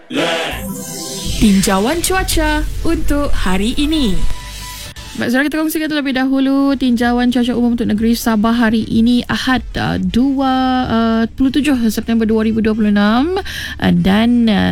Tinjauan cuaca untuk hari ini. Baik, saudara, kita kongsikan terlebih dahulu tinjauan cuaca umum untuk negeri Sabah hari ini Ahad 27 September 2026 dan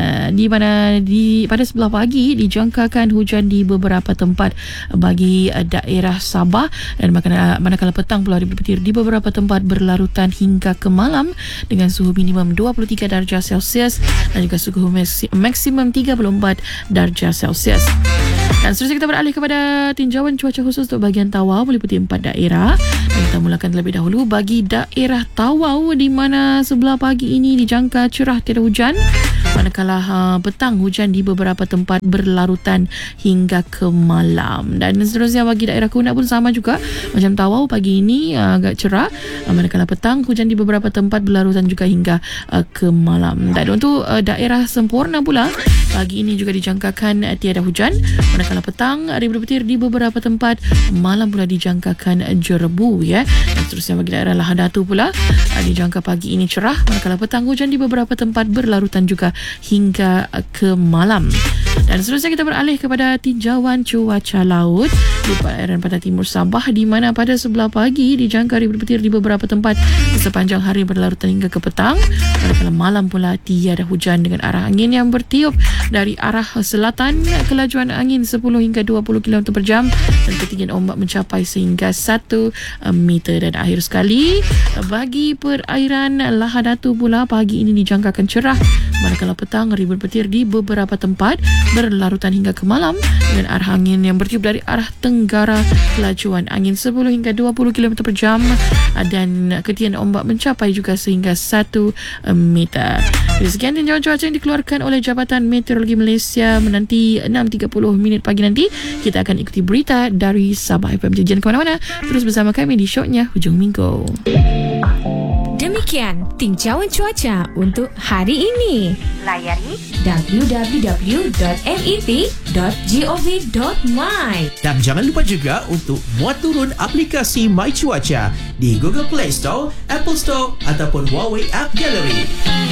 pada sebelah pagi dijangkakan hujan di beberapa tempat bagi daerah Sabah dan manakala petang pula dipetir di beberapa tempat berlarutan hingga ke malam dengan suhu minimum 23 darjah Celsius dan juga suhu maksimum 34 darjah Celsius. Dan seterusnya kita beralih kepada tinjauan cuaca khusus untuk bahagian Tawau meliputi 4 daerah. Dan kita mulakan terlebih dahulu bagi daerah Tawau di mana sebelah pagi ini dijangka cerah tiada hujan. Manakala petang hujan di beberapa tempat berlarutan hingga ke malam. Dan seterusnya bagi daerah Kunak pun sama juga. Macam Tawau pagi ini agak cerah. Manakala petang hujan di beberapa tempat berlarutan juga hingga ke malam. Dan untuk daerah Semporna pula pagi ini juga dijangkakan tiada hujan. Manakala petang ada berpetir di beberapa tempat, malam pula dijangkakan jerebu ya. Dan seterusnya bagi daerah Lahad Datu pula dijangka pagi ini cerah. Manakala petang hujan di beberapa tempat berlarutan juga hingga ke malam. Dan seterusnya kita beralih kepada tinjauan cuaca laut di perairan pantai timur Sabah di mana pada sebelah pagi dijangka berpetir di beberapa tempat sepanjang hari berlarutan hingga ke petang. Manakala malam pula tiada hujan dengan arah angin yang bertiup dari arah selatan, kelajuan angin 10 hingga 20 km per jam dan ketinggian ombak mencapai sehingga 1 meter. Dan akhir sekali bagi perairan Lahad Datu pula pagi ini dijangkakan cerah. Manakala petang berpetir di beberapa tempat berlarutan hingga ke malam dengan arah angin yang bertiup dari arah tenggara, kelajuan angin 10 hingga 20 km per jam dan ketinggian ombak mencapai juga sehingga 1 meter. Jadi sekian tinjauan cuaca yang dikeluarkan oleh Jabatan Meteorologi Malaysia. Menanti 6.30 pagi nanti kita akan ikuti berita dari Sabah FM. Jangan ke mana-mana, terus bersama kami di shownya Hujung Minggu. Demikian tinjauan cuaca untuk hari ini. Layari www.met.gov.my. Dan jangan lupa juga untuk muat turun aplikasi My Cuaca di Google Play Store, Apple Store ataupun Huawei App Gallery.